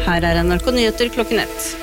Her NRK Nyheter klokken 1.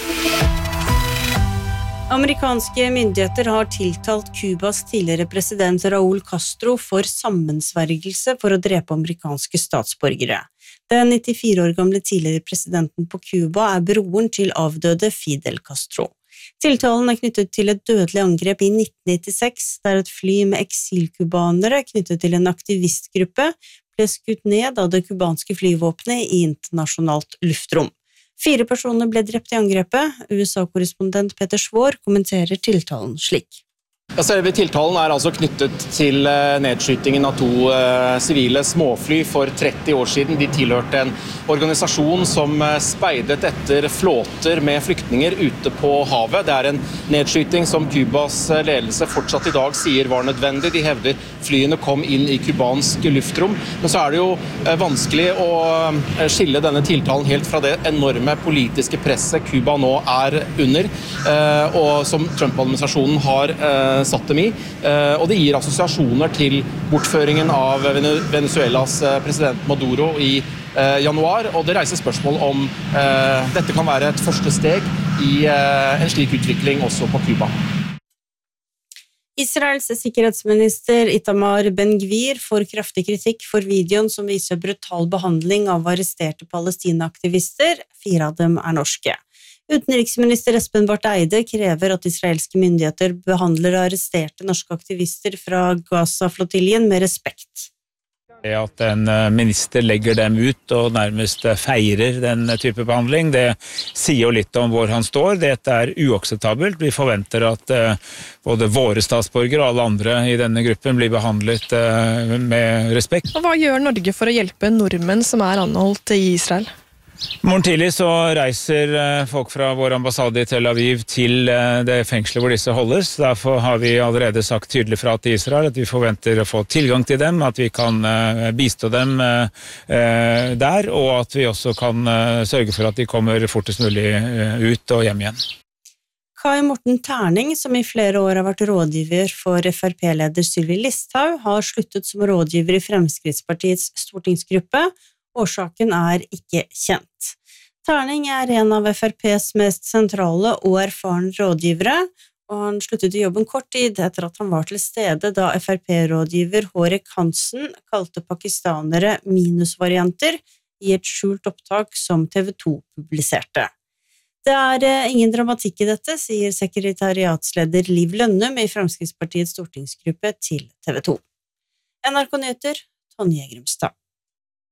Amerikanske myndigheter har tiltalt Kubas tidligere president Raúl Castro for sammensvergelse for å drepe amerikanske statsborgere. Den 94 år gamle tidligere presidenten på Kuba broren til avdøde Fidel Castro. Tiltalen knyttet til et dødelig angrep i 1996, der et fly med eksilkubanere knyttet til en aktivistgruppe ble skutt ned av det kubanske flyvåpenet i internasjonalt luftrom. 4 personer ble drept i angrepet. USA-korrespondent Peter Svår kommenterer tiltalen slik. Selve tiltalen altså knyttet til nedskytingen av 2 sivile småfly for 30 år siden. De tilhørte en organisasjon som speidet etter flåter med flyktninger ute på havet. Det en nedskyting som Kubas ledelse fortsatt i dag sier var nødvendig. De hevder flyene kom inn i kubansk luftrom. Men så det jo vanskelig å skille denne tiltalen helt fra det enorme politiske presset Kuba nå under, og som Trump-administrasjonen har satt dem i, og det gir assosiasjoner til bortføringen av Venezuelas president Maduro i januar, og det reiser spørsmål om dette kan være et første steg i en slik utvikling også på Kuba. Israels sikkerhetsminister Itamar Ben-Gvir får kraftig kritikk for videoen som viser brutal behandling av arresterte palestina-aktivister. 4 av dem norske. Utenriksminister Espen Barth Eide krever at israelske myndigheter behandler arresterte norske aktivister fra Gaza-flottiljen med respekt. At en minister legger dem ut og nærmest feirer den type behandling, det sier jo litt om hvor han står. Dette uakseptabelt. Vi forventer at både våre statsborgere og alle andre i denne gruppen blir behandlet med respekt. Og hva gjør Norge for å hjelpe nordmenn som anholdt i Israel? Morgen tidlig så reiser folk fra vår ambassade i Tel Aviv til det fengselet hvor disse holdes. Derfor har vi allerede sagt tydelig fra til Israel at vi forventer å få tilgang til dem, at vi kan bistå dem der, og at vi også kan sørge for at de kommer fortest mulig ut og hjem igjen. Kai Morten Terning, som i flere år har vært rådgiver for FrP-leder Sylvi Listhaug, har sluttet som rådgiver i Fremskrittspartiets stortingsgruppe. Årsaken ikke kjent. Terning en av FrPs mest sentrale og erfarne rådgivere, og han sluttet i jobben kort tid etter at han var til stede da FrP-rådgiver Hårek Hansen kalte pakistanere minusvarianter i et skjult opptak som TV 2 publiserte. Det ingen dramatikk i dette, sier sekretariatsleder Liv Lønnum i Fremskrittspartiets stortingsgruppe til TV 2. NRK Nyheter, Tonje Grimstad.